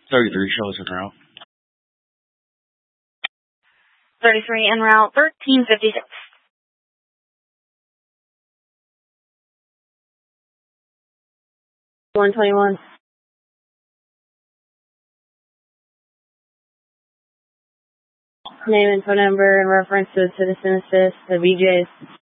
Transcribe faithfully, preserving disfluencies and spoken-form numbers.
thirty-three, show us en route. thirty-three en route, thirteen fifty-six. one twenty-one. Name and phone number and reference to the citizen assist, the B Js.